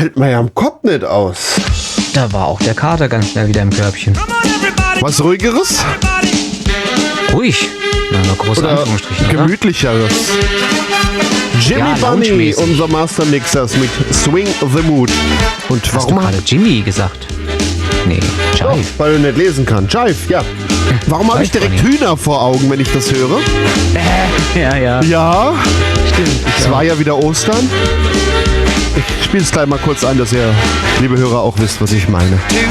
hält man ja am Kopf nicht aus. Da war auch der Kater ganz schnell wieder im Körbchen. Was Ruhigeres? Ruhig. Na, nur große Oder Anführungsstrichen, oder? Gemütlicheres? Jimmy Ja, Bunny, lounge-mäßig. unser Master Mixers mit Swing the Mood. Und Hast du warum gerade Jimmy gesagt? Nee, Oh, Jive. weil du nicht lesen kann. Jive, ja. Warum habe ich Jive direkt Bunny. Hühner vor Augen, wenn ich das höre? Ja, ja. Ja, Stimmt. es war ja wieder Ostern. Ich spiele es gleich mal kurz an, dass ihr, liebe Hörer, auch wisst, was ich meine.